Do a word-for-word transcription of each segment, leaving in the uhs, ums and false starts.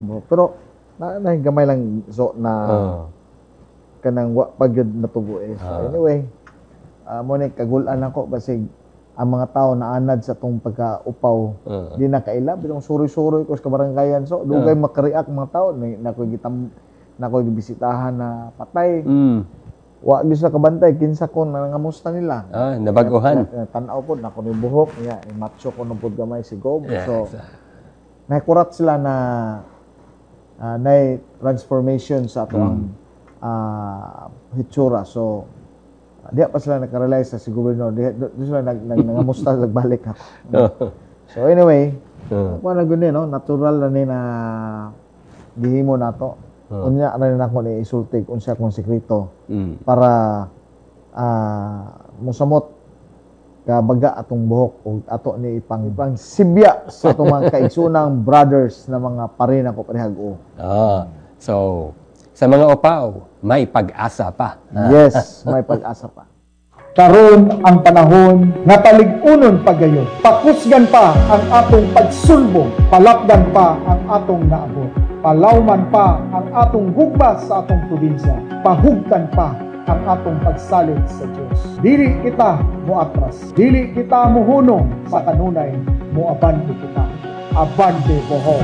Pero na, na gamay lang so na Oh. kanang wa pagyud natubo eh. So Ah. anyway, uh, mo ni kagulan ako basig ang mga tao na anad sa tong pagka-upaw Ah. di na kaila bitong suroy-suroy ko sa kabaranggayan so dugay Ah. makareact mga tao na ko gitam na ko gibisitahan na patay. Mm. Wa gyud sa kabantay kinsa ko nangamusta nila. Ah, nabaguhan. Tan-aw pod nako ni buhok niya, macho ko nung pod gamay si Gob. Yeah, So exactly. nakurat sila na uh, na transformation sa ato ang Mm. uh, hitsura. So diya pa sila nakarealize sa si gobernador, diya di sila nag, nag nangamusta nagbalik ako. So anyway, Uh. ako na gud no, natural na ni na gihimo nato. Uh. Unya ra na nako ni isultig unsa akong sekreto Mm. para uh, musamot kabaga atong buhok ug ato ni ipang ipang sibya sa atong mga kaigsunang brothers na mga pare na ko parehag-o. Ah, so sa mga upaw, may pag-asa pa. Yes, may pag-asa pa. Karon ang panahon nga palig-unon pagayon. Pakusgan pa ang atong pagsulbong, palakdan pa ang atong naabot. Palawman pa ang atong gugma sa atong probinsya. Pahugtan pa ang atong pagsalig sa Dios. Dili kita moatras, dili kita mohunong sa kanunay, moabante kita. Abante Bohol.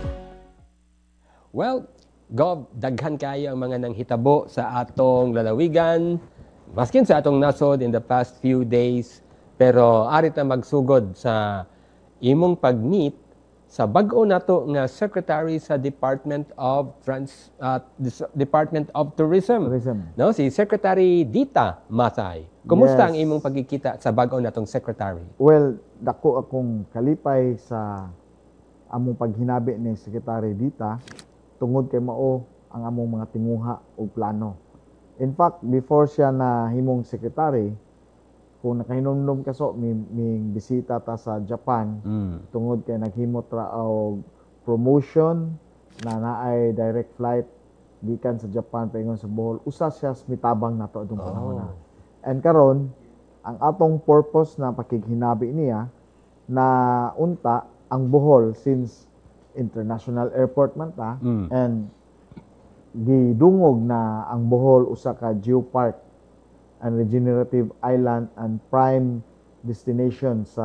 Well, Gov, daghan kayo ang mga nanghitabo sa atong lalawigan, maskin sa atong nasod in the past few days, pero arit na magsugod sa imong pag-meet sa bag-o nato nga Secretary sa Department of Trans uh, Department of Tourism. Tourism. No, si Secretary Dita Matay. Kumusta Yes. ang imong pagkikita sa bag-o natong Secretary? Well, dako akong kalipay sa among paghinabi ni Secretary Dita tungod kay mao ang among mga tinguha o plano. In fact, before siya na himong secretary, kung nakahinumdum ka so, may, may bisita ta sa Japan, Mm. tungod kay naghimot ra og promotion na naay direct flight gikan sa Japan paingon sa Bohol. Usa siya mitabang nato atong panahon na. And karon, ang atong purpose na pakighinabi niya na unta ang Bohol since international airport man ta Mm. and gidungog na ang Bohol usa ka geopark and regenerative island and prime destination sa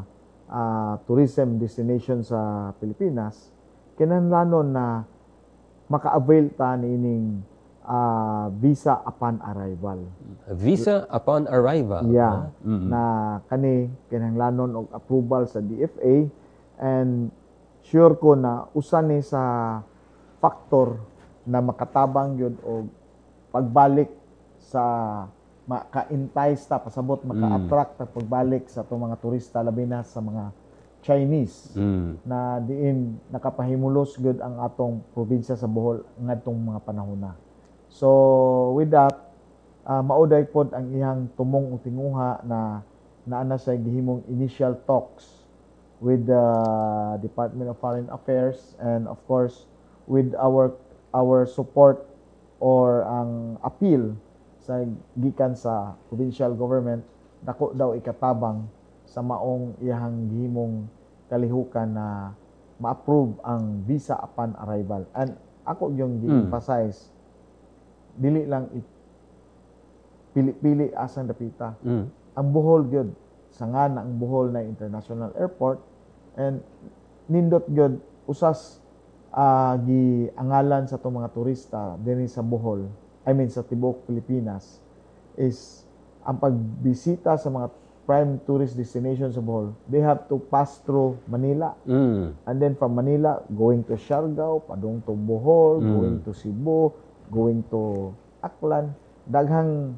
uh, tourism destination sa Pilipinas, kinahanglanon na maka-avail ta niining uh, visa upon arrival. Visa upon arrival. Yeah. Ah, mm-mm. Na kani kinahanglanon og approval sa D F A and sure ko na usa ni sa factor na makatabang yun og pagbalik sa maka-entice ta pasabot maka-attract ta pagbalik sa itong mga turista labi na sa mga Chinese Mm. na diin nakapahimulos gud ang atong probinsya sa Bohol ngadtong mga panahon na. So with that, uh, mauday pod ang iyang tumong ug tinguha na naana sa gihimong initial talks with the Department of Foreign Affairs and of course with our our support or ang appeal sa gikan sa provincial government dako daw ikatabang sa maong iyang gihimong kalihukan na ma-approve ang visa upon arrival. And ako yung gi-emphasize dili lang i- pili-pili asang dapita. Mm. Ang Bohol gyud sa nga na ang Bohol na international airport and nindot gyud usas uh, giangalan sa itong mga turista dinhi sa Bohol, I mean sa tibuok Pilipinas, is ang pagbisita sa mga prime tourist destination sa Bohol, they have to pass through Manila. Mm. And then from Manila, going to Siargao, padung to Bohol, Mm. going to Cebu, going to Aklan, daghang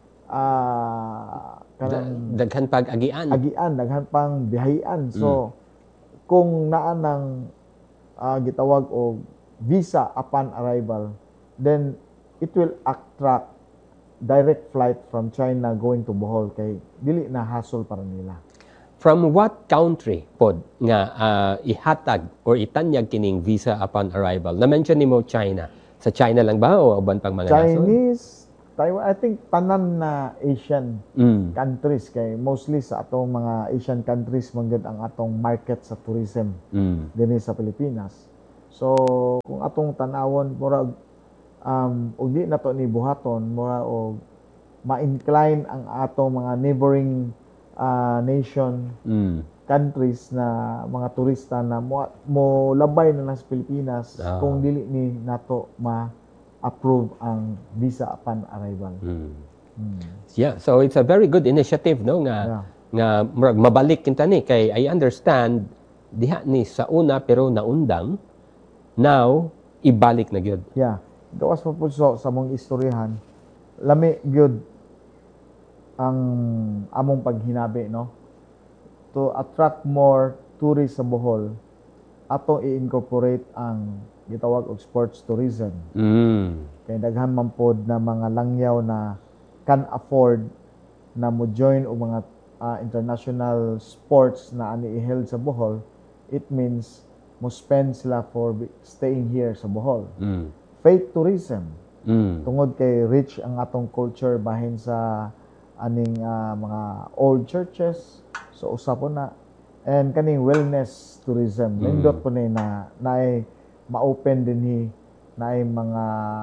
uh, kanang Daghan pag-agian. agian, daghan pang bihayan. So, kung naa ng uh, gitawag og visa upon arrival, then it will attract direct flight from China going to Bohol kay dili na hassle para nila. From what country pod nga ah, ihatag or itanyag kining visa upon arrival? Na-mention nimo China. Sa China lang ba o uban pang mga nasod? Chinese, Taiwan, I think tanan na Asian Mm. countries kay mostly sa atong mga Asian countries man gud ang atong market sa tourism Mm. dinhi sa Pilipinas. So, kung atong tanawon mura um ug di nato ni buhaton mura og ma-incline ang atong mga neighboring uh, nation Mm. countries na mga turista na mo, mo labay na nas Pilipinas Ah. kung dili ni nato ma-approve ang visa upon arrival. Mm. Hmm. Yeah, so it's a very good initiative, no, nga Yeah. nga murag mabalik kinta ni kay I understand diha ni sa una pero naundang, now ibalik na gyud. Yeah. Gawas pa po so, sa mong istoryahan, lami gyud ang among paghinabi, no? To attract more tourists sa Bohol, atong i-incorporate ang gitawag og sports tourism. Mm. Kay daghan man pod na mga langyaw na can afford na mo join og mga ah, international sports na ani i-held sa Bohol, it means mo spend sila for be- staying here sa Bohol. Mm. Faith tourism, Mm. tungod kay rich ang atong culture bahin sa aning ah, mga old churches, so usa po na, and kaning wellness tourism, Mm. nindot po ni na naay ma-open din hi naay mga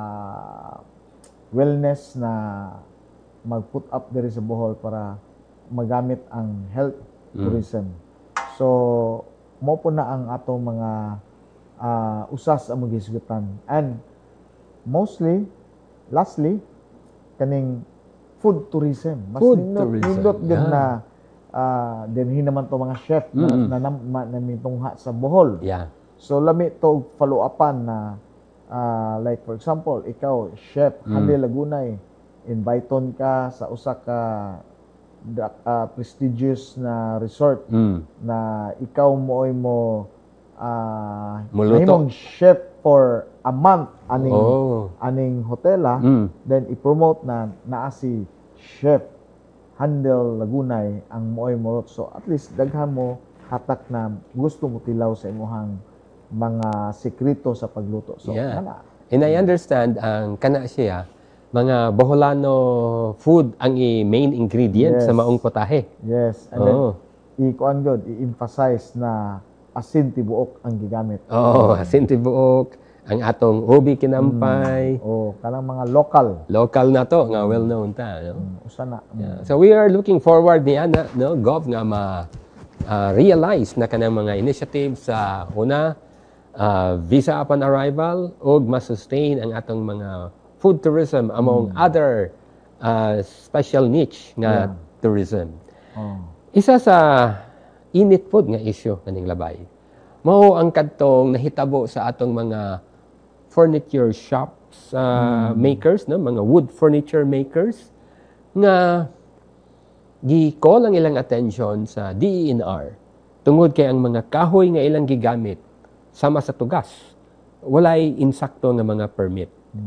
wellness na mag-put up diri sa Bohol para magamit ang health Mm. tourism. So mo po na ang atong mga ah, usas ang magisgutan, and mostly lastly kaning food tourism. Mas Food nindot, tourism, nindot gud yeah. na ah, dinhi naman to mga chef na, Mm-mm. na, na, na, namitungha sa Bohol. Yeah. So lami to follow upan na ah, like for example, ikaw chef Mm. Hande Lagunay, inviton ka sa usa ka da- ah, prestigious na resort Mm. na ikaw mooy mo ah Muluto. mahimong chef for a month aning Oh. aning hotela, Mm. then i-promote na naa si chef Handel Lagunay ang mooy mo. So at least daghan mo hatak na gusto mo tilaw sa imuhang mga sekreto sa pagluto. So Yeah. kana. And I understand ang kana siya mga Boholano food ang i-main ingredient Yes. sa maong potahe. Yes, and Oh. then i-kuan gud, i-emphasize na asin tibuok ang gigamit. Oh, asin tibuok, ang atong ubi kinampay, O kanang mga local. local na to nga well known ta, no? Mm, usa na. Mm. Yeah. So we are looking forward niya na no gov nga ma ah, realize na kanang mga initiatives sa una ah, visa upon arrival ug ma-sustain ang atong mga food tourism among other ah, special niche nga Yeah. tourism. Oh. Isa sa init pod nga issue kaning labay. Mao ang kadtong nahitabo sa atong mga furniture shops ah, makers, no, mga wood furniture makers nga gi-call ang ilang attention sa D E N R tungod kay ang mga kahoy nga ilang gigamit sama sa tugas walay insakto nga mga permit.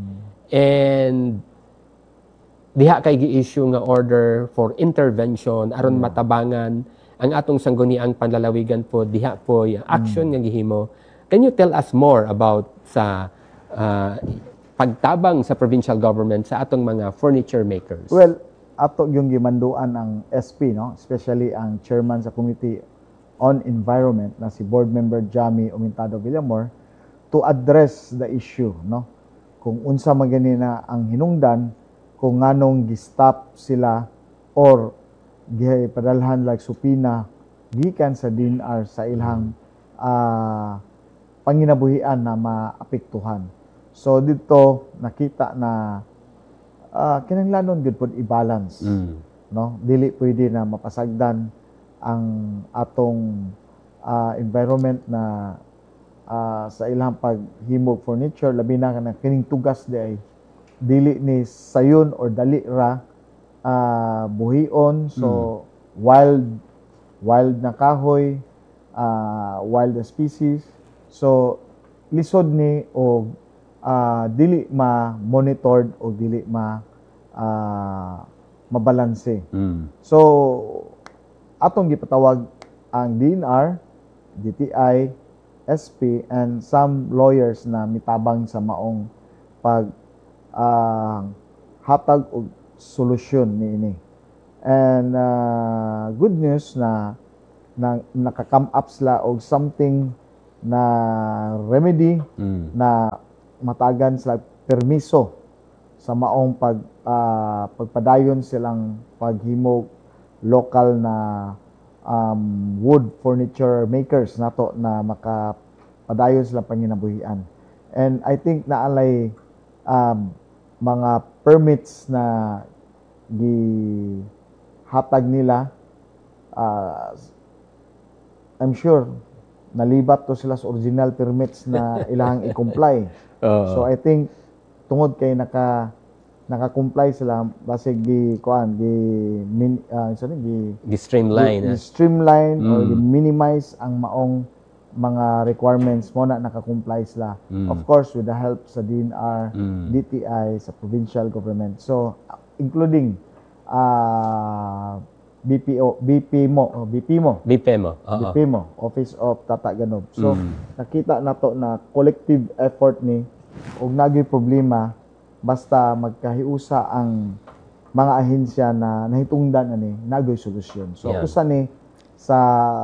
And diha kay gi-issue nga order for intervention aron matabangan ang atong sangguniang panlalawigan po diha po yung action nga gihimo. Can you tell us more about sa ah, pagtabang sa provincial government sa atong mga furniture makers? Well, ato yung gimanduan ang S P, no, especially ang chairman sa Committee on Environment na si board member Jamie Umintado Villamor, to address the issue, no, kung unsa man gani na ang hinungdan, kung nganong gi-stop sila or gipadalhan like supina gikan sa D N R sa ilang ah, panginabuhian na maapektuhan. So dito nakita na uh, kinahanglanon gud pod i-balance, Mm. no, dili pwede na mapasagdan ang atong ah, environment na ah, sa ilang paghimog furniture, labi na kanang kining tugas di ay dili ni sayon or dali ra ah, buhion. So wild wild na kahoy, ah, wild na species, so lisod ni o ah, dili ma-monitored o dili ma ah, mabalanse. Mm. So atong gipatawag ang D N R, D T I, S P, and some lawyers na mitabang sa maong pag ah, hatag og solusyon niini. And ah, good news na, na nakakam up sila og something na remedy Mm. na matagan sila permiso sa maong pag ah, pagpadayon silang paghimog local na um, wood furniture makers nato na makapadayon sila panginabuhian. And I think naalay um, mga permits na gihatag nila, uh, I'm sure nalibat to sila sa original permits na ilang i-comply. Oo. So I think tungod kay naka naka-comply sila basig gi kuan gi min, uh, sorry, gi Gi-streamline. gi, ah. streamline or Mm. gi-minimize ang maong mga requirements mo na naka-comply sila. Mm. Of course with the help sa D N R, Mm. D T I, sa provincial government. So including uh, B P O, B P mo, oh, B P mo, B P M mo. Oo. B P mo, Office of Tata Ganob. So Mm. nakita nato na collective effort ni ug nagay problema basta magkahiusa ang mga ahensya na nahitungdan ani nagoy solusyon. So Yeah. usa ni sa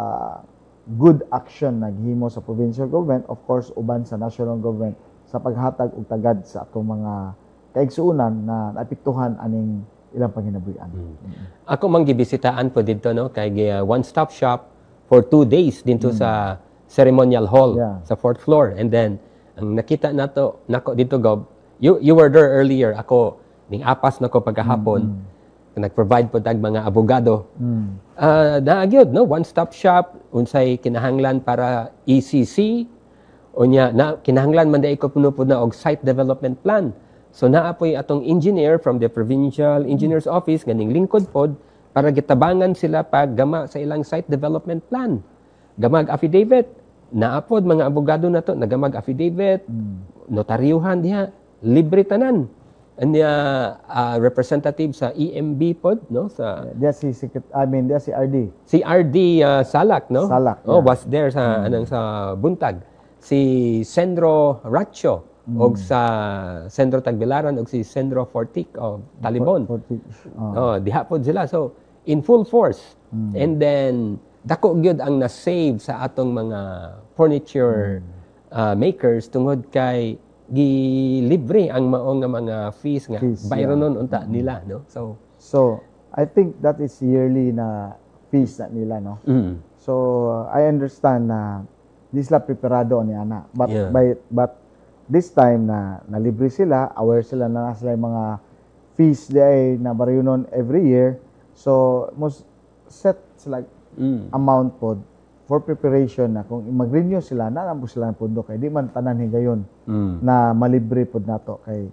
good action naghimo sa provincial government, of course uban sa national government sa paghatag og tagad sa atong mga kaigsuonan na naapektuhan aning ilang panginabuhian. Ako mang gibisitaan po dito no kay uh, one-stop shop for two days dito sa ceremonial hall Yeah. sa fourth floor. And then ang nakita nato nako dito Gob, you you were there earlier. Ako ning apas nako pagkahapon. Nag-provide po tag mga abogado. Mm. Uh, naagyod no one-stop shop unsay kinahanglan para E C C unya na kinahanglan man dai ko puno po na og site development plan. So naapoy atong engineer from the provincial engineer's office ganing lingkod pod para gitabangan sila pag gama sa ilang site development plan. Gamag affidavit. Naapod mga abogado na to nagamag affidavit, notaryuhan diha, libre tanan. Anya uh, representative sa E M B pod no sa Dia si secret, I mean dia si R D. si R D uh, Salak no. Salak, Oh, yeah. was there sa anang sa buntag. Si Sendro Ratio og sa Sendro Tagbilaran og si Sendro Fortic of Talibon. forty, oh. Oh, diha pod sila. So, in full force. And then, dako gyud ang na-save sa atong mga furniture uh, makers tungod kay gilibre ang maong nga mga fees nga Fees, bayronon unta nila, no? So, So, I think that is yearly na fees na nila, no? mm, So, I understand na di sila preparado ni ana. But Yeah. by but this time na nalibre sila, aware sila na sila yung mga fees di ay na baryonon every year. So, most set sila mm, amount pod for preparation na kung mag-renew sila, na po sila ng pundo kay di man tanan higayon mm, na malibre pod nato kay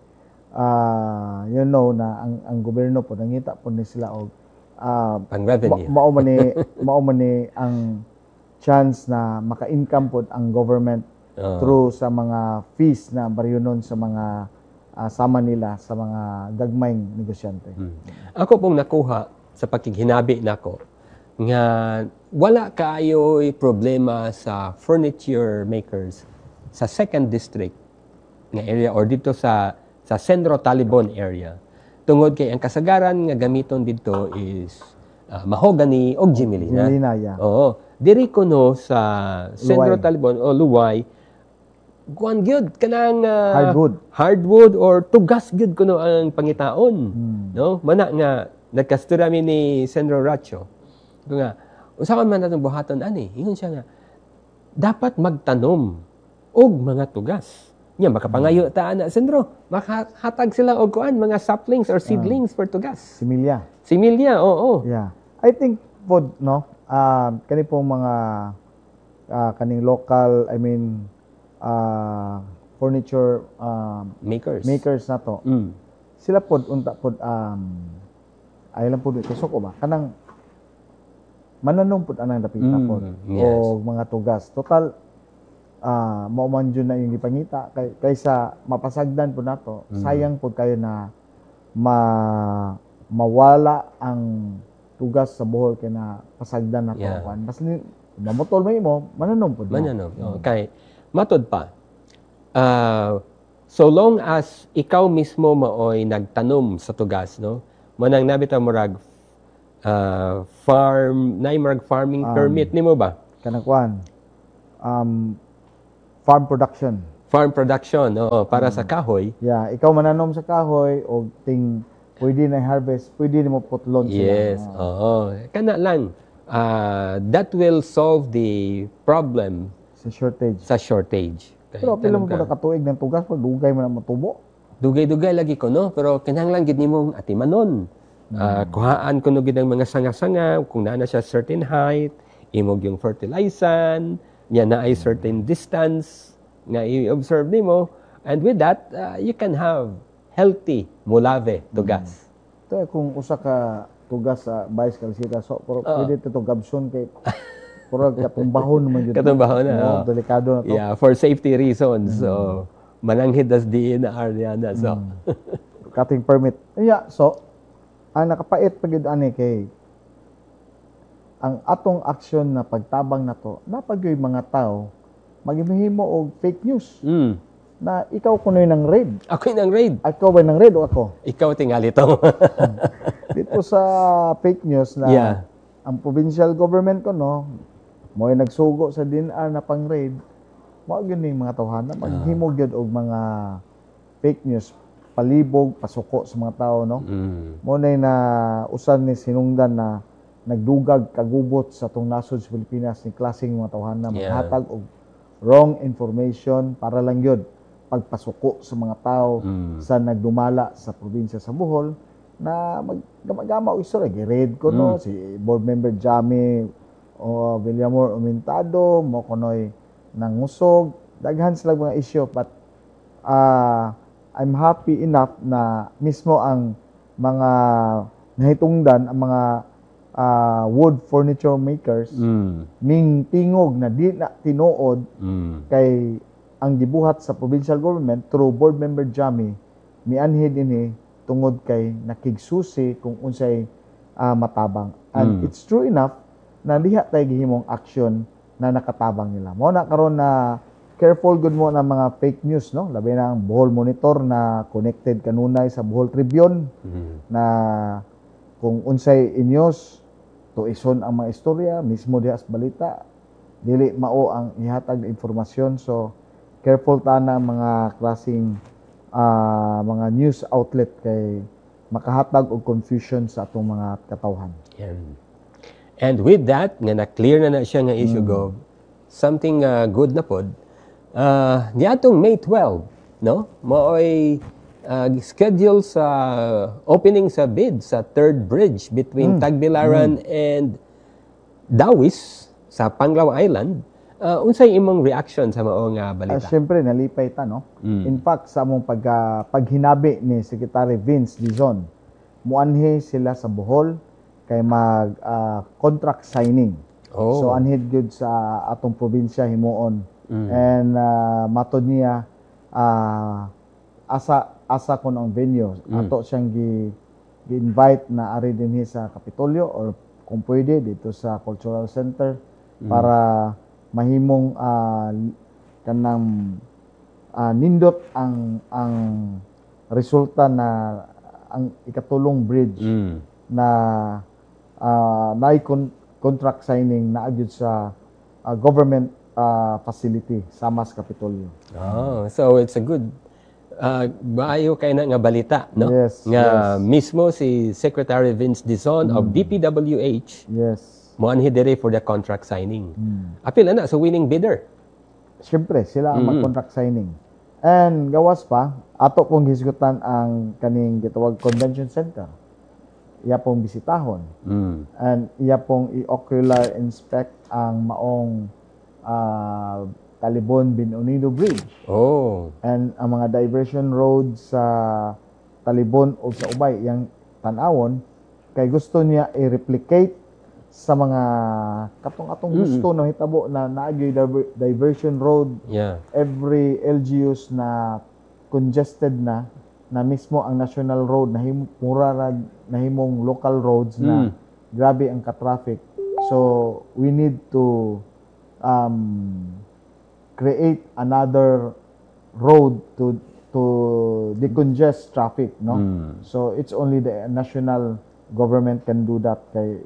ah you know na ang ang gobyerno pod nangita pod ni sila og ah pang revenue. ma- mao man ni mao man ni ang chance na maka-income pod ang government Oo. through sa mga fees na baryonon sa mga ah, sama nila sa mga gagmayng negosyante. Mm. Ako pong nakuha sa pakighinabi nako nga wala kaayo'y problema sa furniture makers sa second district nga area or dito sa sa Sendro Talibon area. Tungod kay ang kasagaran nga gamiton dito is ah, mahogany og jimilina. Jimilina, yeah. Oo. Diri ko no sa Sendro Luway. Talibon o Luway kuan gyud kanang ah, Hardwood. hardwood or tugas gyud kuno ang pangitaon Hmm. no mana nga nagkastura mi ni Sendro Ratio ko nga usa man natong buhaton ani ingon siya nga dapat magtanom og mga tugas nya makapangayo ta ana Sendro makahatag sila og kuan mga saplings or seedlings for tugas Similya. similya oo Yeah. I think pod no um kani pong mga ah, kaning local I mean ah, furniture um, makers makers na to. mm. Sila pod unta pod um ay lang pod ito ko ba kanang mananong pod anang dapita Mm, pod yes. o mga tugas. Total ah mao man jud na yung gipangita kay kaysa mapasagdan po nato. Mm. Sayang pod kayo na ma mawala ang tugas sa buhol kay na pasagdan nato Yeah. kan. Basta ni mamotol may mo mananong pod. na. Manyanog. Oh, kay matod pa. Ah, so long as ikaw mismo maoy nagtanom sa tugas, no? Manang nabitaw mo rag ah, farm, nay murag farming Um, permit nimo ba? Kanang kuan. Um farm production. Farm production, oo, para sa kahoy. Yeah, ikaw mananom sa kahoy o ting pwede na harvest, pwede mo putlon sila. Yes, Ah. oo. Kana lang, ah, that will solve the problem Sa shortage. sa shortage. Kay Pero pila mo tanong po ka, nakatuig ng tugas, pag dugay man ang matubo. dugay-dugay lagi ko, no? Pero kinahanglan gid nimong atimanon. Ah, kuhaan ko no gid ang mga sanga-sanga, kung naa na siya certain height, imog yung fertilizan, niya na ay certain distance nga i-observe nimo, and with that, ah, you can have healthy mulave tugas. Ito kung usa ka tugas sa vice kalsita, so pero pwede ito gabson kay pero katumbahon naman yun. Katumbahon na, Oo, oo. delikado na to. Yeah, for safety reasons. So, mananghid as D N R niya na. So, Cutting permit. Yeah, so ang nakapait pagid ani kay ang atong aksyon na pagtabang na to, napagyoy mga tao maghimo og fake news mm. na ikaw kunoy ng raid. Ako yung raid. Ako ba ng raid o ako? Ikaw tingali to. Dito sa fake news na Yeah. ang provincial government ko no, mo nagsugo sa D N R na pang raid, mao gyud ning mga tawhana maghimo gyud og mga fake news, palibog, pasuko sa mga tao no. mm. Mo na na usan ni sinungdan na nagdugag kagubot sa tong nasod sa Pilipinas ni klaseng mga tawhana Yeah. maghatag og wrong information para lang yun pagpasuko sa mga tao Mm. sa nagdumala sa probinsya sa Bohol na maggamagama og istorya gi-raid ko no si board member Jami o Villamor Umentado mo kunoy nangusog daghan sila mga issue but ah I'm happy enough na mismo ang mga nahitungdan ang mga ah, wood furniture makers Mm. ning tingog na di na tinuod Mm. kay ang gibuhat sa provincial government through board member Jami mianhi dinhi tungod kay nakigsusi kung unsay ah, matabang and Mm. it's true enough na diha tay gihimong action na nakatabang nila mo na karon na careful good mo na mga fake news no labi na ang Bohol Monitor na connected kanunay sa Bohol Tribune Mm. na kung unsay inyos tuison ang mga istorya mismo diha sa balita dili mao ang ihatag na informasyon so careful ta na mga klaseng ah, mga news outlet kay makahatag og confusion sa atong mga katawhan. Yan. And with that, nga na-clear na na siya nga issue go, something uh, good na pod, uh, niatong May twelve, no? Maoy uh, schedule sa opening sa bid sa third bridge between Tagbilaran and Dawis sa Panglao Island. Uh, unsay imong reaction sa mao nga Ah, balita? syempre nalipay ta no. In fact sa among pag ah, paghinabi ni Secretary Vince Dizon, muanhi sila sa Bohol kay mag ah, contract signing. Oh. So anhid gyud sa atong probinsya himuon. And uh, matod niya ah, asa asa kon ang venue. Ato siyang gi gi-invite na ari dinhi sa Kapitolyo or kung pwede dito sa Cultural Center para mahimong ah, kanang ah, nindot ang ang resulta na ang ikatulong bridge Mm. na uh, naay con- contract signing na agyud sa ah, government ah, facility sa Mas Kapitolyo. Oh, so it's a good uh, maayo kay na nga balita, no? Yes, Nga yes. mismo si Secretary Vince Dizon of D P W H Yes. moanhi diri for the contract signing. Hmm. Apil na na, so winning bidder. Siyempre, sila ang mag-contract signing. And gawas pa, ato pong hisgutan ang kaning gitawag convention center. Iya pong bisitahon. Mm. And iya pong i-ocular inspect ang maong ah, Talibon Bin Unido Bridge. Oh. And ang mga diversion roads sa Talibon o sa Ubay, yang tanawon, kay gusto niya i-replicate sa mga katong-atong gusto na hitabo na naagyoy diver- diversion road Yeah. every L G Us na congested na na mismo ang national road na him, mura ra nahimong local roads na grabe ang ka-traffic. So we need to um, create another road to to decongest traffic, no? So it's only the national government can do that kay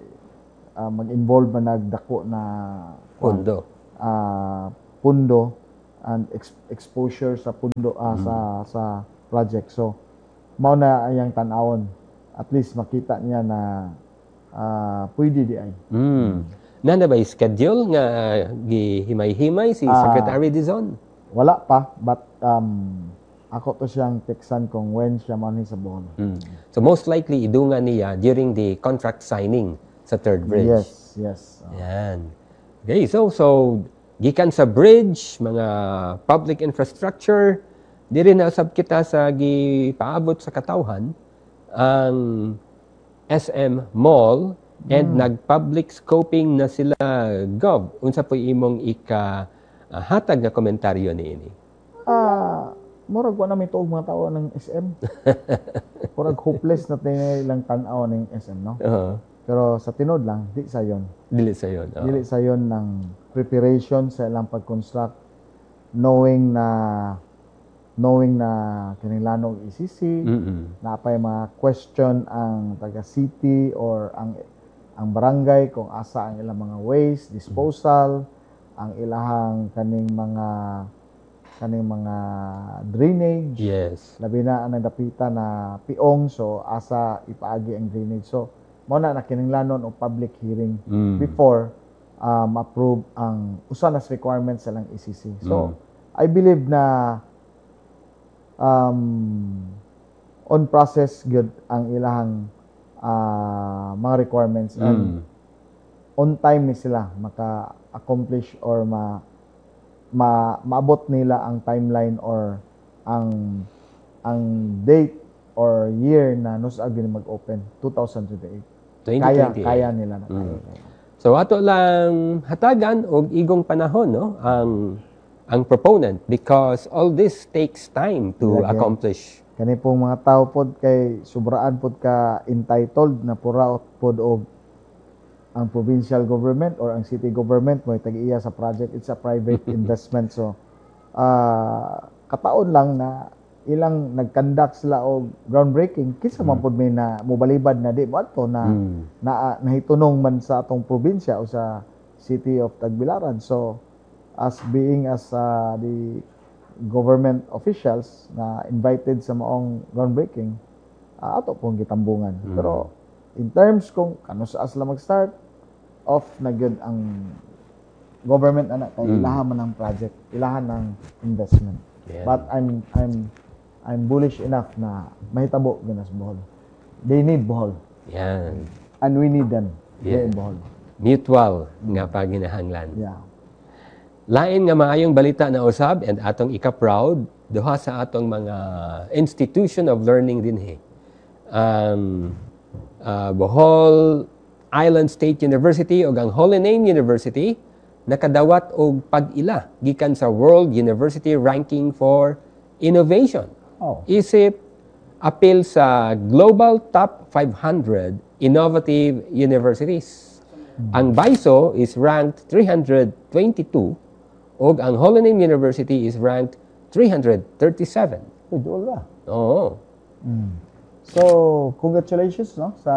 uh, mag-involve man nagdako na Pondo. ah, pundo and ex- exposure sa pundo ah, sa sa project. So mao na ayang tan-awon. At least makita niya na ah, pwede di ay. Mm. Nana ba schedule nga gihimay-himay si Ah. Secretary Dizon? Wala pa, but um, ako to siyang teksan kung when siya man sa Bohol. Mm. So most likely idungan niya during the contract signing sa third bridge. Yes, yes. Yan. Okay, so so gikan sa bridge, mga public infrastructure, diri na usab kita sa gipaabot sa katawhan ang S M Mall and nag-public scoping na sila gov. Unsa po imong ika ah, hatag nga komentaryo niini? Ah, murag wa na may tuog mga tao ng S M. Murag hopeless na tayo ilang tan-aw ng S M, no? Oo. Pero sa tinod lang, di sa yon. Dili sa yon. Oo. Dili sa yon ng preparation sa ilang pag-construct, knowing na knowing na kinilanog E C C, Mm-mm. na pa'y mga question ang taga-city or ang ang barangay kung asa ang ilang mga waste disposal, ang ilahang kaning mga kaning mga drainage. Yes. Labi na ang nagdapita na piong, so asa ipaagi ang drainage. So mao na nakininglanon og public hearing Mm. before um, approve ang usa nas requirements sa lang E C C. So I believe na um, on process good ang ilahang ah, mga requirements and Mm. on time ni sila maka-accomplish or ma, ma maabot nila ang timeline or ang ang date or year na nusag gini mag-open two thousand twenty-eight. Kaya twenty twenty-eight. kaya nila na kaya. Mm. So ato lang hatagan og igong panahon no ang ang proponent because all this takes time to Lagi. accomplish. Kani pong mga tao pod kay sobraan pod ka entitled na pura pod og ang provincial government or ang city government mo tag-iya sa project. It's a private investment, so ah kataon lang na ilang nag-conduct sila og groundbreaking kinsa man pod may na mobalibad na di mo adto na Mm. na nahitunong man sa atong probinsya o sa city of Tagbilaran. So as being as uh, the government officials na invited sa maong groundbreaking, uh, ato pong gitambungan. Mm. Pero in terms kung kano sa sila mag-start off na gyud ang government ana kay Mm. ilahan man ang project, ilahan ng investment. Yeah. But I'm I'm I'm bullish enough na mahitabo ginas Bohol. They need Bohol Yan. and we need them here Yeah. in Bohol. Mutual nga paginahanglan. Yeah. Lain nga maayong balita na usab and atong ika-proud duha sa atong mga institution of learning dinhi. Um, uh, Bohol Island State University ug ang Holy Name University nakadawat og pag-ila gikan sa World University Ranking for Innovation. Oh. Isip apil sa Global Top five hundred Innovative Universities. Ang B I S O is ranked three hundred twenty-two ug ang Holy Name University is ranked three hundred thirty-seven. Idol ra. Oo. So, congratulations no sa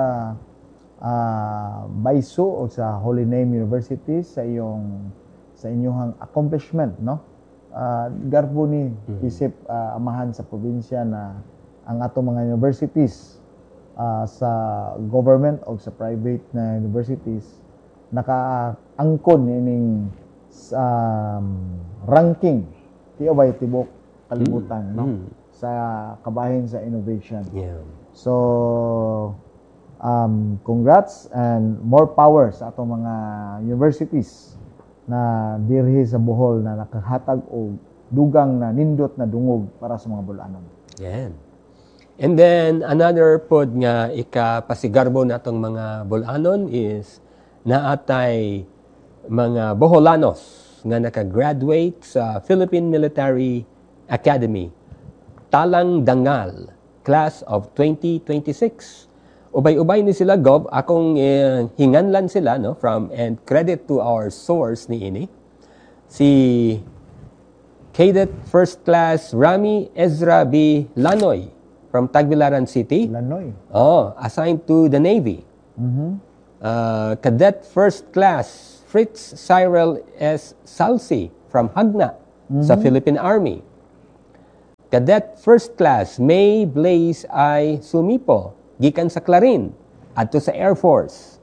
uh, B I S O o sa Holy Name University sa iyong sa inyong accomplishment no. Uh, garbo ni isip uh, amahan sa probinsya na ang ato mga universities uh, sa government o sa private na universities nakaangkon ining um, ranking tiyo ba tibok kalibutan no Mm. sa kabahin sa innovation. Yeah. So, um, congrats and more power sa atong mga universities na dirhi sa Bohol na nakahatag og dugang na nindot na dungog para sa mga bulanon. Yan. And then another pod nga ikapasigarbo natong mga bulanon is naatay mga Boholanos nga nakagraduate sa Philippine Military Academy Talang Dangal class of twenty twenty-six. Ubay-ubay ni sila Gob, akong eh, hinganlan sila no from and credit to our source ni ini. Si Cadet First Class Rami Ezra B. Lanoy from Tagbilaran City. Lanoy. Oh, assigned to the Navy. Mhm. Uh, Cadet First Class Fritz Cyril S. Salsi from Hagna sa Philippine Army. Cadet First Class May Blaze ay sumipo gikan sa Clarin adto sa Air Force.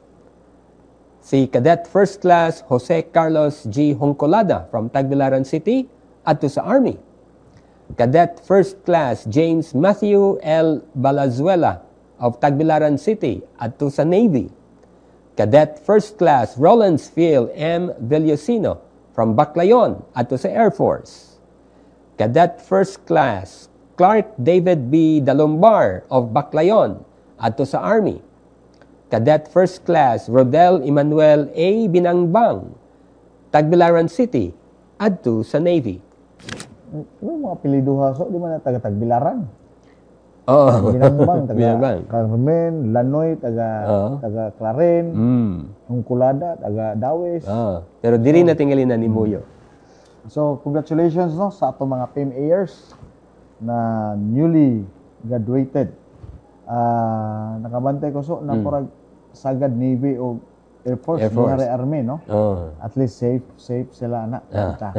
Si Cadet First Class Jose Carlos G. Hongcolada from Tagbilaran City adto sa Army. Cadet First Class James Matthew L. Balazuela of Tagbilaran City adto sa Navy. Cadet First Class Rollins Phil M. Villosino from Baclayon adto sa Air Force. Cadet First Class Clark David B. Dalombar of Baclayon adto sa Army. Cadet First Class Rodel Emmanuel A. Binangbang, Tagbilaran City, adto sa Navy. May mga apelido ha. So, di man na taga-Tagbilaran. Oo. Binangbang, taga Binangbang. Carmen, Lanoy, taga, Oo. taga Claren, Mm. Hongcolada, taga Dawes. Ah, pero diri na tingali na ni Muyo. So, congratulations no sa atong mga P M Ayers na newly graduated. Ah, nakabantay ko so na porag sagad Navy o Air Force, Air Force. Force. Army, no? Oh. At least safe, safe sila na. Ah.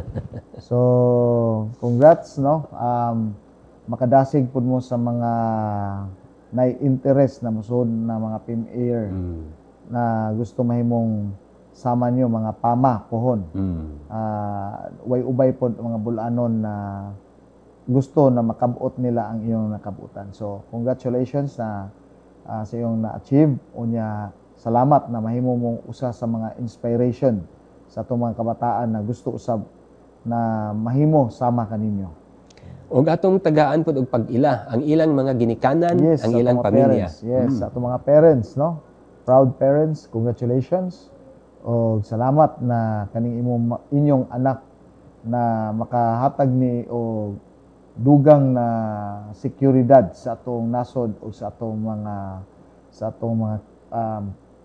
So, congrats, no? Um, makadasig po mo sa mga nai-interest na musod na mga P M Air Mm. na gusto mahimong sama nyo, mga pama, pohon. Mm. Ah, way ubay po mga bulanon na gusto na makabuot nila ang iyong nakabutan. So, congratulations na ah, sa iyong na-achieve. Unya, salamat na mahimo mong usa sa mga inspiration sa itong mga kabataan na gusto usab na mahimo sama kaninyo. Og atong tagaan pud og pag-ila ang ilang mga ginikanan, Yes, ang sa ilang itong mga pamilya. Parents. Yes, sa itong mga parents, no? Proud parents, congratulations. O salamat na kaning imong inyong anak na makahatag ni o dugang na seguridad sa atong nasod o sa atong mga sa atong mga um,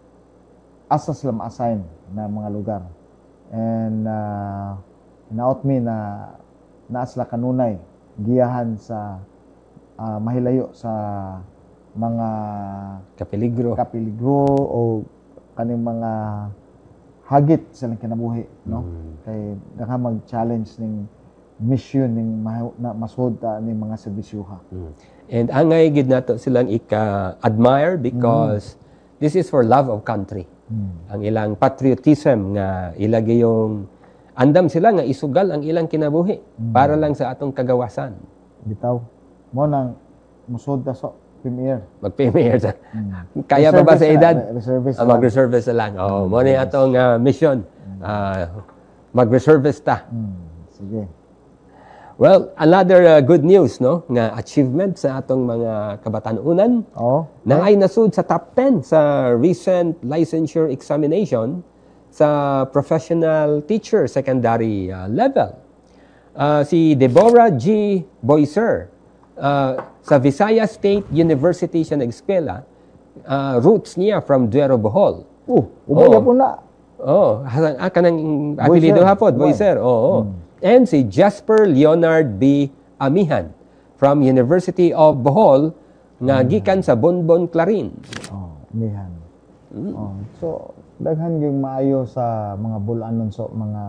asas lam assign na mga lugar. And uh, inaot me na naas la kanunay giyahan sa uh, mahilayo sa mga Kapeligro. kapiligro o kaning mga hagit sa lang kinabuhi, no? Mm. Kay naka mag-challenge ning mission ning mahu- na masud ta ning mga serbisyuha. Mm. And angay gid nato silang ika-admire because this is for love of country. Mm. Ang ilang patriotism nga ilagay yung andam sila nga isugal ang ilang kinabuhi para lang sa atong kagawasan. Bitaw mo nang musud ta so premier. Mag-premier sa. Kaya pa ba sa edad? Reservist. Ah, mag-reservist na lang. Oh, mo ni atong ah, mission. Ah, mag-reservist ta. Hmm. Sige. Well, another uh, good news, no? Nga achievement sa atong mga kabatanunan Oh. na ay nasud sa top ten sa recent licensure examination sa professional teacher secondary uh, level. Uh, si Deborah G. Boyser uh, sa Visayas State University siya nag-eskwela. Uh, roots niya from Duero, Bohol. Uh, ubay Oh. po na. Oh, hasan ah, kanang apelyido hapon, Boyser. Oo. And si Jasper Leonard B. Amihan from University of Bohol nga gikan sa Bonbon Clarin. Oh, mihan. Oh, so daghan gyud maayo sa mga bulanon so mga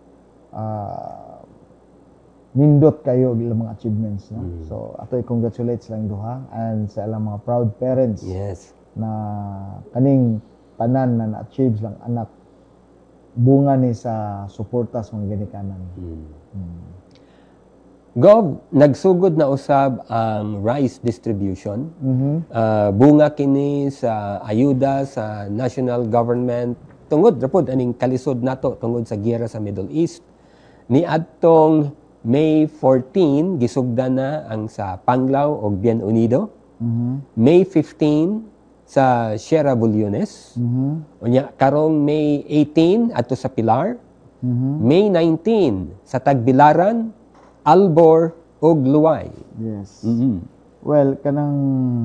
ah, nindot kayo ilang mga achievements, no? So ato i-congratulate silang duha and sa ilang mga proud parents Yes. na kaning tanan na na-achieve silang anak bunga ni sa suporta sa mga ginikanan. Gov, nagsugod na usab ang rice distribution. Mhm. Ah, bunga kini sa ayuda sa national government tungod rapod aning kalisod nato tungod sa giyera sa Middle East. Ni adtong May fourteen gisugda na ang sa Panglao ug Bien Unido. Mhm. May fifteen sa Sierra Bulyones. Mhm. Unya karong May eighteen ato sa Pilar. Mhm. May nineteen sa Tagbilaran, Albor ug Luway. Yes. Mhm. Well, kanang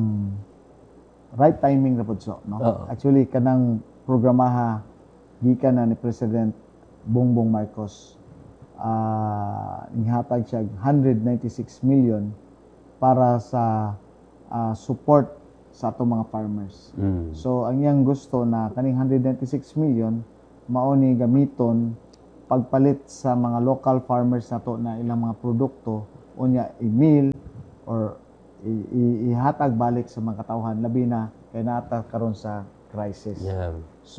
right timing na pud so, no? Oo. Actually kanang programaha gikan na ni President Bongbong Marcos ah nihatag siya one hundred ninety-six million para sa ah, support sa atong mga farmers. Mm. So ang iyang gusto na kaning one hundred ninety-six million mao ni gamiton pagpalit sa mga local farmers nato na ilang mga produkto unya i-meal or i- i- ihatag balik sa mga katawhan labi na kay naata karon sa crisis. Yeah.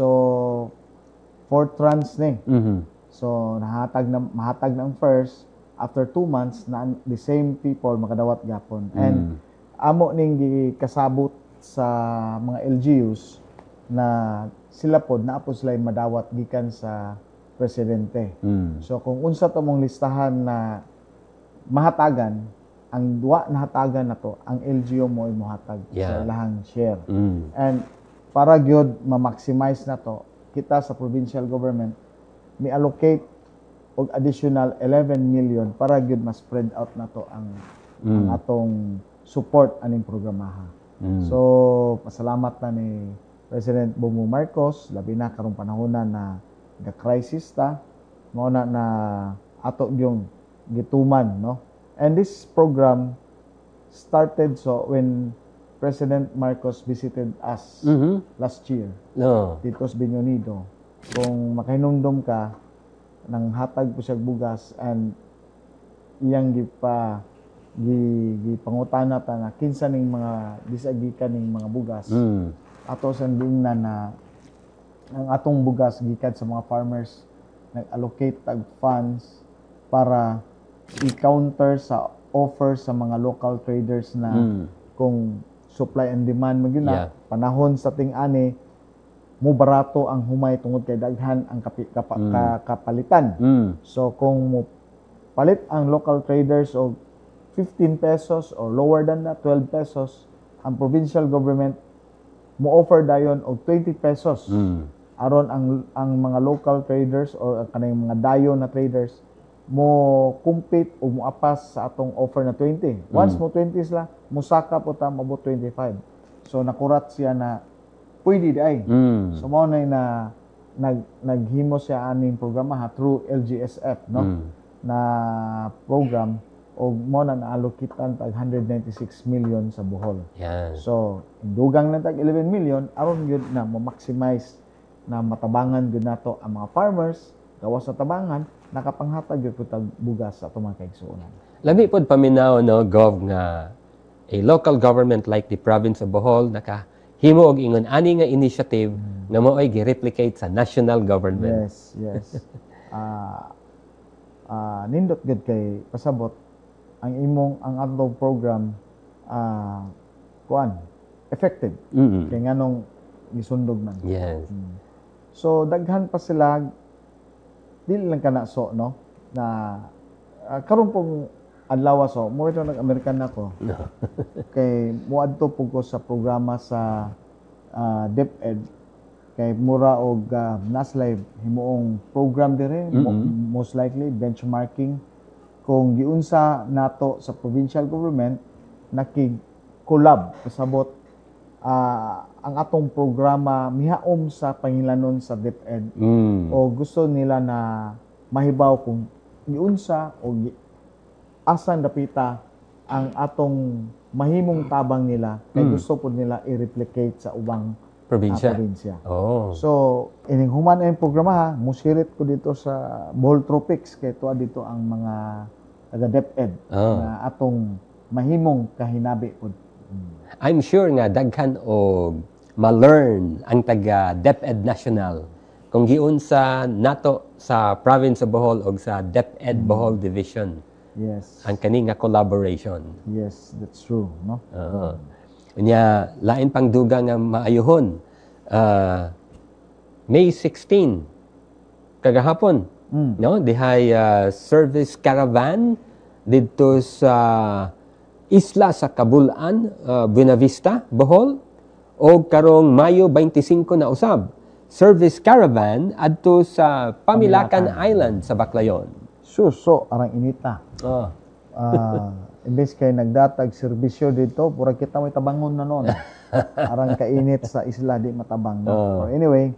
So fourth trans ni. Mhm. So nahatag na mahatag na ang first after two months na the same people makadawat gyapon. And Mm. amo ning gikasabot sa mga L G Us na sila pod naa po sila madawat gikan sa presidente. Mm. So kung unsa to mong listahan na mahatagan, ang duwa na hatagan na to, ang L G U mo ay mohatag sa Yeah. ilahang share. Mm. And para gyud ma-maximize na to, kita sa provincial government mi allocate og additional eleven million para gyud ma-spread out na to ang, ang Mm. atong support aning programaha. Mm. So, pasalamat na ni President Bongbong Marcos, labi na karong panahon na ga-crisis ta, mao na na ato yung gituman, no? And this program started so when President Marcos visited us Mhm. last year No. dito sa Biñonido. Kung makahinumdum ka, nang hatag po siya bugas and iyang gipa gi gipangutana ta na kinsa ning mga disagikan ning mga bugas Mm. ato sa na na ang atong bugas gikan sa mga farmers nag-allocate tag funds para i-counter sa offer sa mga local traders na Mm. kung supply and demand mo gyud Yeah. na panahon sa ting-ani mo barato ang humay tungod kay daghan ang kapi, kapa, Mm. ka- kapalitan. Mm. So kung mo palit ang local traders og fifteen pesos or lower than that twelve pesos, ang provincial government mo offer dayon og twenty pesos. Mm. Aron ang ang mga local traders or ang kanang mga dayo na traders mo compete o mo apas sa atong offer na twenty. Once Mm. mo twenty sila, musaka po ta mabot twenty-five. So nakurat siya na pwede di ay. Mm. So mao na na nag naghimo siya aning programa ha through L G S F, no? Mm. Na program og mo na naallokitan tag one hundred ninety-six million sa Bohol. Yan. So indugang na tag eleven million aron gyud na mo-maximize na matabangan gyud nato ang mga farmers gawas sa tabangan nakapanghatag gyud tag bugas sa atong mga kaigsuonan. Labi pod paminaw no gov nga a local government like the province of Bohol naka himo og ingon ani nga initiative nga mo'y gi-replicate sa national government. Yes, yes. Ah ah nindot gud kay pasabot ang imong ang atong program ah kuan effective Mm. kay nganong gisundog man. Yes. Mm. So daghan pa sila dili lang kana so no na uh, karon pong adlaw so mo ito nag-American nako No. kay moadto pug ko sa programa sa uh, DepEd kay mura og uh, naslay himuong program dire mo, Mhm. most likely benchmarking kung giunsa nato sa provincial government nakig-collab kasabot ah, ang atong programa mihaom sa pangilanon sa DepEd Mm. o gusto nila na mahibaw kung giunsa o gi, asan dapita ang atong mahimong tabang nila kay Mm. gusto po nila i-replicate sa ubang ah, Probinsya. probinsya. Oh. So, ining human ang programa ha, musirit ko dito sa Bohol Tropics kay tuwa dito ang mga taga DepEd Oh. na atong mahimong kahinabi pod. I'm sure nga daghan og ma-learn ang taga DepEd National kung giunsa nato sa province of Bohol og sa DepEd Bohol Division Yes. ang kani nga collaboration. Yes, that's true, no? Oo. Unya lain pang duga nga maayuhon. Ah, May sixteen kagahapon Mm. no dihay ah, service caravan didto sa isla sa Kabulan, ah, Buena Vista, Bohol o karong Mayo twenty-five na usab service caravan adto sa Pamilakan Pamilakan. Island sa Baclayon. Suso arang inita. Oh. Ah, imbes kay nagdatag serbisyo dito, pura kita may tabangon na noon. Arang kainit sa isla di matabang. No? Oh. Or anyway,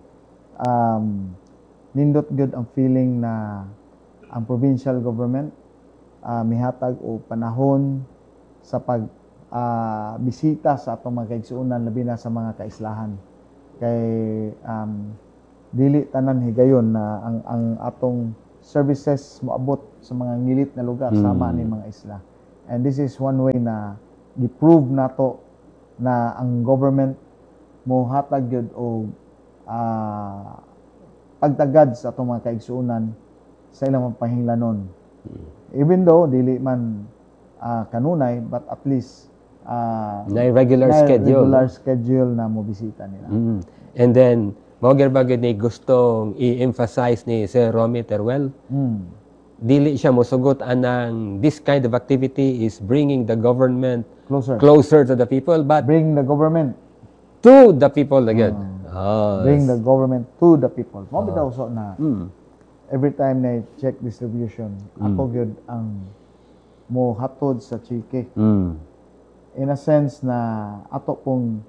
um, nindot good ang feeling na ang provincial government ah, mihatag o panahon sa pag ah, bisita sa atong mga kaigsuonan labi na sa mga kaislahan. Kay um, dili tanan higayon na ang ang atong services moabot sa mga ngilit na lugar Mm. sama ni mga isla. And this is one way na gi-prove nato na ang government mo hatag gyud og ah, pagtagad sa atong mga kaigsuonan sa ilang mga pahinglanon. Even though dili man ah, kanunay, but at least ah, Na regular na schedule. regular schedule na mo bisita nila. Mm. And then, mao gyud ba gyud ni gustong i-emphasize ni Sir Romy Teruel, Mm. dili siya mosugot anang this kind of activity is bringing the government Closer. closer to the people, but Bring the government. to the people again. Ah, Bring the government to the people. Mo bitaw so na mm. every time na check distribution, ato gyud ang mo hatod sa chike. Mm. In a sense na ato pong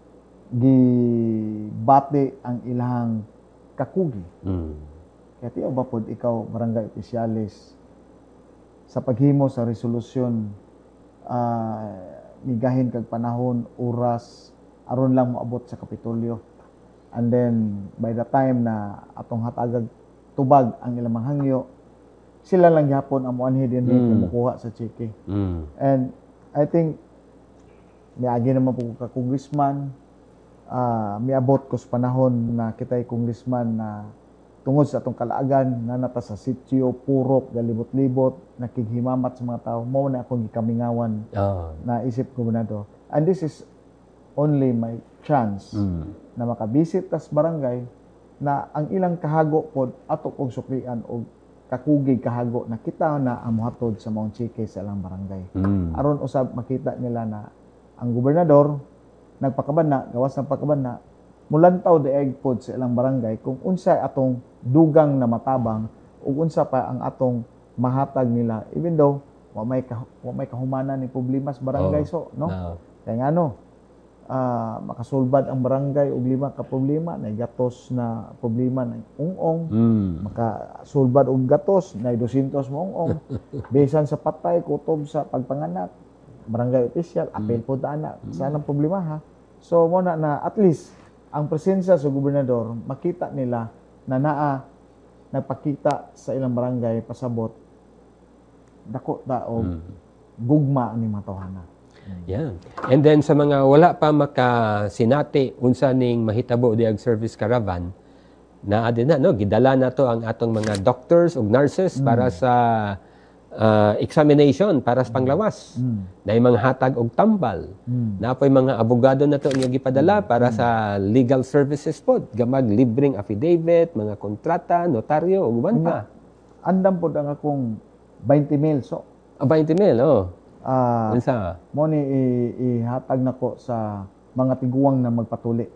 gibati ang ilahang kakugi. Mm. Kaya tiyo ba pod ikaw barangay opisyalis sa paghimo sa resolusyon ah migahin kag panahon, oras aron lang moabot sa Kapitolyo. And then by the time na atong hatagag tubag ang ilang mga hangyo, sila lang gyapon ang moanhi din Mm. kumukuha sa chike. Mm. And I think miagi naman po ka congressman, ah miabot ko sa panahon na kitay congressman na tungod sa atong kalaagan na nata sa sitio, purok, galibot-libot, nakighimamat sa mga tao, mao na akong gikamingawan Ah. na isip gobernador. And this is only my chance Mm. na makabisit tas barangay na ang ilang kahago pod ato kong suklian og kakugig kahago na kita na ang mohatod sa Mount Chike sa ilang barangay. Mm. Aron usab makita nila na ang gobernador nagpakabana, gawas ng pagkabana, mulantaw daig pod sa ilang barangay kung unsa atong dugang na matabang ug unsa pa ang atong mahatag nila even though wa may ka, wa may kahumanan ni problema sa barangay Oo. so no. Ah. Kaya nga no, ah, makasulbad ang barangay og lima ka problema, na gatos na problema ng ungong, Mm. makasulbad og gatos na dusintos mo ungong, bisan sa patay, kutob sa pagpanganak, barangay official, apel po ta anak, saan ang problema ha? So mo na na at least ang presensya sa gobernador makita nila na naa nagpakita sa ilang barangay pasabot dako ta og gugma ni matawhana. Yan. And then sa mga wala pa makasinati unsa ning mahitabo diag service caravan, na adin na no gidala na to ang atong mga doctors ug nurses para sa ah, examination para sa panglawas. Na mga hatag og tambal. Mm. Na po'y mga abogado na to nga gipadala para sa legal services pod, gamag libreng affidavit, mga kontrata, notaryo ug uban pa. Andam pod ang akong twenty mil so Ah, twenty mil, oh. ah Unsa? mo ni i- ihatag nako sa mga tiguang na magpatuli.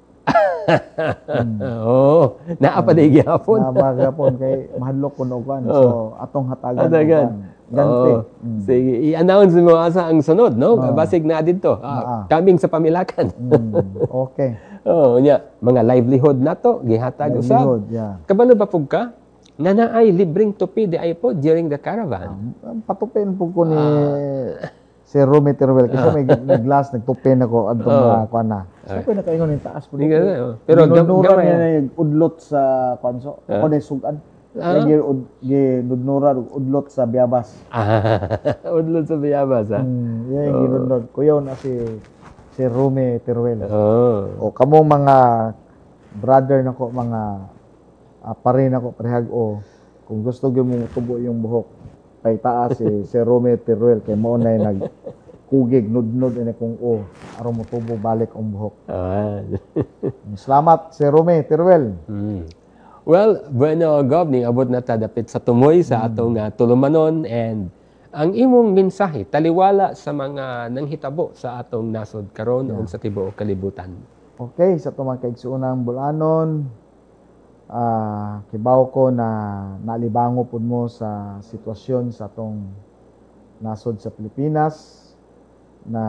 Oo. Naa pa day gihapon. Na bagapon kay mahadlok ko nogan. So atong hatagan Hatagan. uban. Ganti. Oo. Sige, i-announce mo asa ang sunod, no? Oo. Basig na dito. Ah. Ah, kaming sa pamilakan. Mm, okay. Oo, nya, mga livelihood nato gihatag usab. Livelihood, yeah. Kabalo ba pug ka? Nga naay libreng tupi di ay po during the caravan. Ang patupin po ko ni si Romy Teruel kasi may, may glass nagtupin ako adto mga kuan na. Siyempre nakaingon yung taas po. Hindi ka- oh. Pero gam- Ginunuran gamay- niya na yung udlot sa konso. Ako na sugan. Ah. Kaya ginunuran og udlot sa biyabas. Ah, udlod sa biyabas, ha? Hmm, yan yung ginunod. Kuyaw na si si Romy Teruel. Oo. O kamo mga brother nako mga uh, pare nako parehag o kung gusto gyud mo tubo yung buhok kay taas si si Romy Teruel kay mo na nag kugig nudnod ini kung o aron mo tubo balik ang buhok. Ah. Salamat si Romy Teruel. Mm. Well, bueno, Gov, ning abot na ta dapit sa tumoy sa atong uh, tulumanon, and ang imong mensahe taliwala sa mga nanghitabo sa atong nasod karon ug sa tibuok kalibutan. Okay, sa tumang kaigsuonang bulanon, ah kibaw ko na nalibango pud mo sa sitwasyon sa atong nasod sa Pilipinas na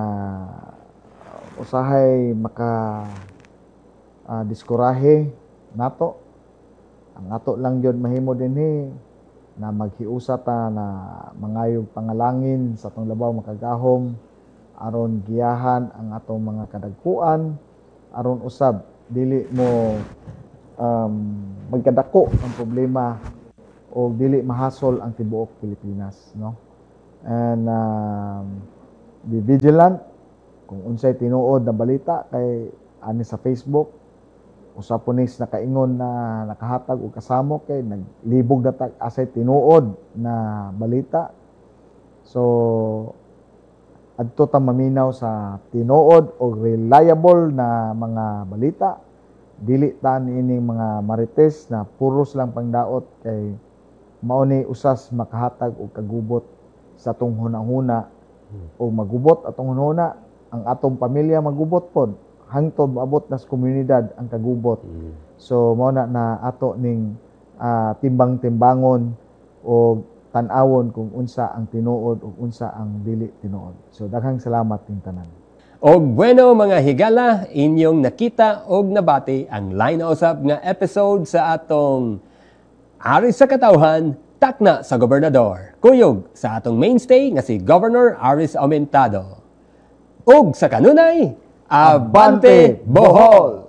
usahay maka ah, diskurahe nato. Ang ato lang yun mahimo dinhi na maghiusa ta na mangayog pangalangin sa atong labaw makagahom aron giyahan ang atong mga kadagkuan aron usab dili mo um, magkadako ang problema o dili mahasol ang tibuok Pilipinas, no? And um, be vigilant kung unsay tinuod na balita kay ani sa Facebook usa po nis nakaingon na nakahatag og kasamo kay naglibog na tag asay tinuod na balita. So adto ta maminaw sa tinuod o reliable na mga balita, dili ta niining mga marites na puros lang pangdaot kay mao ni usas makahatag og kagubot sa atong hunahuna o magubot atong hunahuna ang atong pamilya magubot pod hangtod maabot na sa komunidad ang kagubot. So mao na na ato ning uh, timbang-timbangon o tan-awon kung unsa ang tinuod ug unsa ang dili tinuod. So daghang salamat ning tanan. Og bueno mga higala, inyong nakita og nabati ang Line na Usab nga episode sa atong Ari sa Katawhan, Takna sa Gobernador. Kuyog sa atong mainstay nga si Governor Aris Aumentado. Og sa kanunay, Abante Bohol!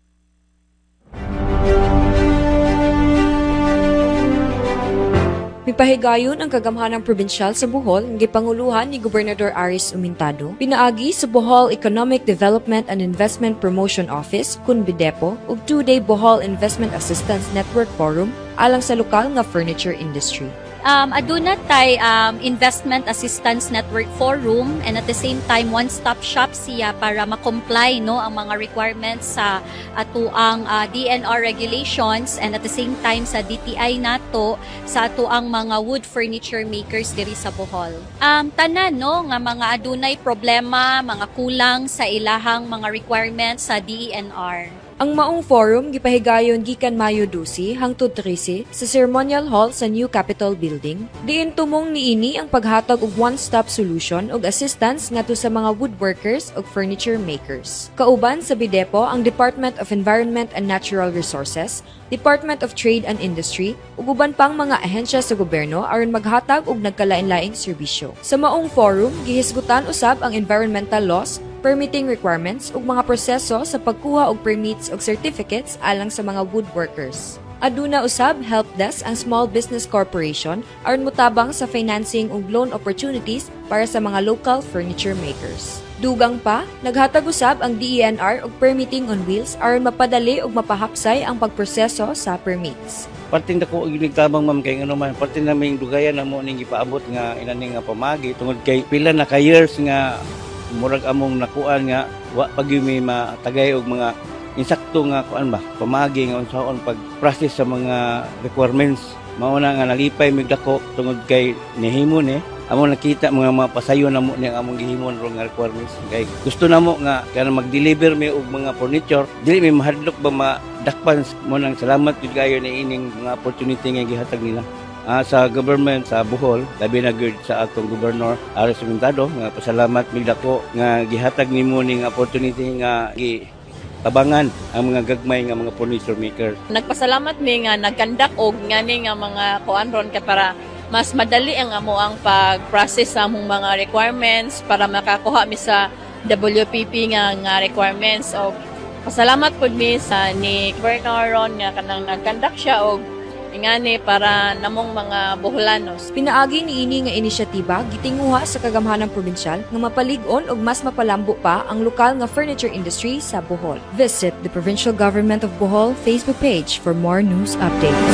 Mipahigayon ang kagamhanang probinsyal sa Bohol ng gipanguluhan ni Gobernador Aris Aumentado, pinaagi sa Bohol Economic Development and Investment Promotion Office, kun BIDEPO, ug two-day Bohol Investment Assistance Network Forum alang sa lokal nga furniture industry. Um, aduna tay um, Investment Assistance Network Forum and at the same time one-stop shop siya para ma-comply no ang mga requirements sa atuang uh, D N R regulations and at the same time sa D T I nato sa atuang mga wood furniture makers diri sa Bohol. Um, tanan no nga mga adunay problema, mga kulang sa ilahang mga requirements sa D E N R. Ang maong forum gipahigayon gikan Mayo twelve hangtod thirteen sa Ceremonial Hall sa New Capitol Building. Diin tumong niini ang paghatag og one-stop solution ug assistance ngadto sa mga woodworkers ug furniture makers. Kauban sa BIDEPO ang Department of Environment and Natural Resources, Department of Trade and Industry ug uban pang mga ahensya sa gobyerno aron maghatag og nagkalain-laing serbisyo. Sa maong forum gihisgutan usab ang environmental laws, permitting requirements ug mga proseso sa pagkuha og permits ug certificates alang sa mga woodworkers. Aduna usab help desk ang Small Business Corporation aron motabang sa financing ug loan opportunities para sa mga local furniture makers. Dugang pa, naghatag usab ang D E N R og permitting on wheels aron mapadali ug mapahapsay ang pagproseso sa permits. Parting dako ginig tabang ma'am kay ano man parting naming dugayan namo ning gipaabot nga inani nga pamagi tungod kay pila na ka years nga murag among nakuan nga wa pagyumi matagay og mga insakto nga kuan ba pamagi nga unsaon pag-process sa mga requirements mao na nga nalipay mig dako tungod kay nihimo ni among nakita mga mga pasayo namo ni among gihimon ro nga requirements kay gusto namo nga kana mag-deliver mi og mga furniture dili mi mahadlok ba madakpan mo nang salamat jud kayo ni ining mga opportunity nga gihatag nila. Uh, sa government sa Bohol, labi na good sa atong Governor Aris Aumentado nga pasalamat mig dako nga gihatag nimo ning opportunity nga gi tabangan ang mga gagmay nga mga furniture maker. Nagpasalamat mi nga nagkandak og ngani nga mga kuan ron ka para mas madali ang amo ang pag-process sa among mga requirements para makakuha mi sa W P P nga nga requirements. Og pasalamat pud mi sa ni Governor ron nga kanang nagkandak siya og ingani para namong mga Boholanos. Pinaagi niini nga inisyatiba gitinguha sa kagamhanang probinsyal nga mapalig-on ug mas mapalambo pa ang lokal nga furniture industry sa Bohol. Visit the Provincial Government of Bohol Facebook page for more news updates.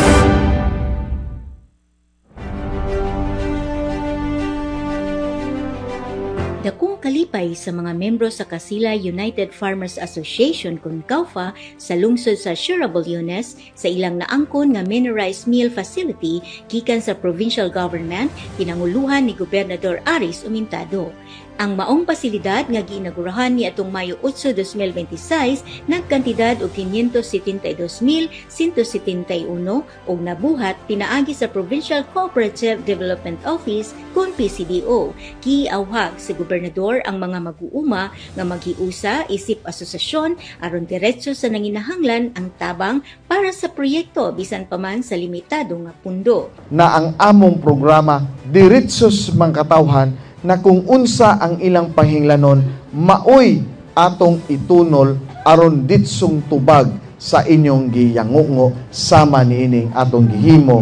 Dakong kalipay sa mga membro sa Kasila United Farmers Association kun Kaufa sa lungsod sa Sherable Yunes sa ilang naangkon nga mini-rice mill facility gikan sa provincial government pinanguluhan ni Gobernador Aris Aumentado. Ang maong pasilidad nga giinagurahan ni atong Mayo eight, twenty twenty-six nagkantidad og five hundred seventy-two thousand one hundred seventy-one og nabuhat pinaagi sa Provincial Cooperative Development Office kun P C D O. Giawhag sa gobernador ang mga mag-uuma nga maghiusa isip asosasyon aron diretso sa nanginahanglan ang tabang para sa proyekto bisan pa man sa limitado nga pundo. Na ang among programa diretsos mangkatawhan na kung unsa ang ilang pahinglanon maoy atong itunol aron ditsong tubag sa inyong giyangungo sama niining atong gihimo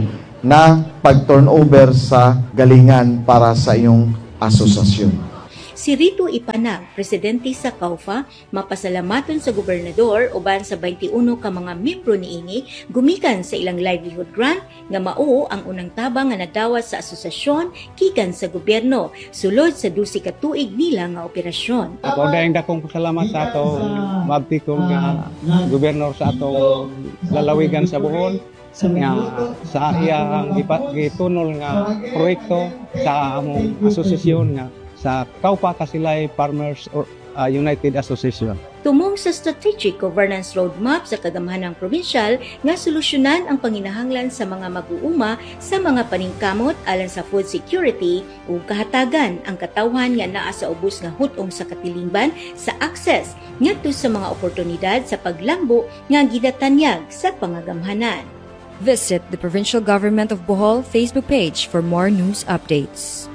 na pag-turnover sa galingan para sa iyong asosasyon. Si Rito Ipanag, presidente sa Kaufa, mapasalamaton sa gobernador uban sa twenty-one ka mga membro niini gumikan sa ilang livelihood grant nga mao ang unang tabang nga nadawat sa asosasyon gikan sa gobyerno sulod sa dusi ka tuig nila nga operasyon. Ako dahil dakong pasalamat sa atong magtikong nga gobernador sa atong lalawigan sa Bohol nga sa iyang gitunol nga proyekto sa among asosasyon nga sa Kaufa Kasilay Farmers uh, United Association. Tumong sa Strategic Governance Roadmap sa kagamhanang provinsyal nga solusyonan ang panginahanglan sa mga mag-uuma sa mga paningkamot alang sa food security ug kahatagan ang katawhan nga naa sa ubos nga hutong sa katilingban sa access ngadto sa mga oportunidad sa paglambo nga gidatanyag sa pangagamhanan. Visit the Provincial Government of Bohol Facebook page for more news updates.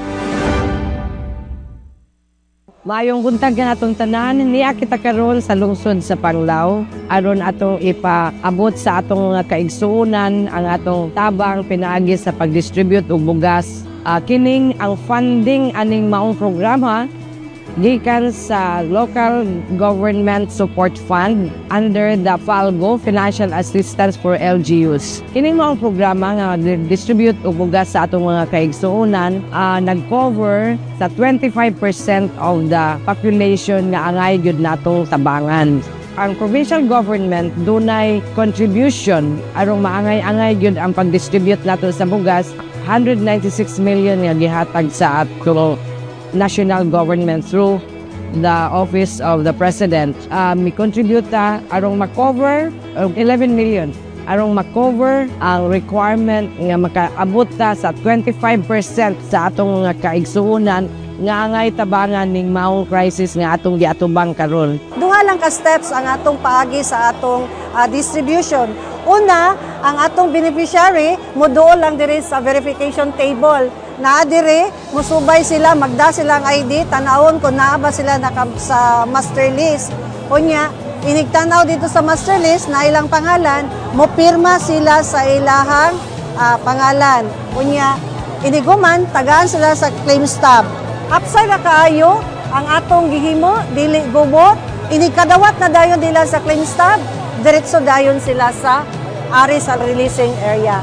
Maayong buntag nga atong tanan, niya kita karon sa lungsod sa Panglao aron atong ipaabot sa atong mga kaigsuonan ang atong tabang pinaagi sa pagdistribute og bugas. Uh, kining ang funding aning maong programa gikan sa Local Government Support Fund under the FALGO, Financial Assistance for L G Us. Kining mga programa nga distribute og bugas sa atong mga kaigsuonan uh, nag-cover sa twenty-five percent of the population nga angay gyud natong tabangan. Ang provincial government dunay contribution arong maangay-angay gyud ang pag-distribute nato sa bugas, one hundred ninety-six million nga gihatag sa atong national government through the Office of the President. Uh, mi contribute ta arong ma-cover uh, eleven million arong ma-cover ang requirement nga makaabot ta sa twenty-five percent sa atong nga kaigsuonan nga angay tabangan ning maong crisis nga atong giatubang karon. Duha lang ka steps ang atong paagi sa atong uh, distribution. Una, ang atong beneficiary moduol lang diri sa verification table. Naa diri, musubay sila, magda silang I D, tanawon kung naa ba sila naka, sa master list. Unya, inigtanaw dito sa master list na ilang pangalan, mopirma sila sa ilahang uh, pangalan. Unya, iniguman, tagaan sila sa claims tab. Apsay na kaayo ang atong gihimo, dili gubot, inikadawat na dayon nila sa claims tab, diretso dayon sila sa ari sa releasing area.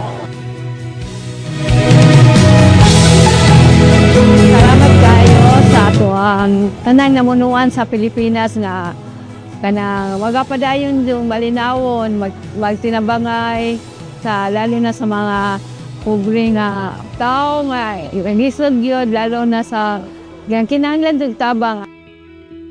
Salamat kayo sa atuang tanang namunuan sa Pilipinas nga kanang magapadayon yung malinawon, mag, magtinabangay sa lalo na sa mga pobre nga tao nga yung isod yun, lalo na sa kinahanglan ng tabang.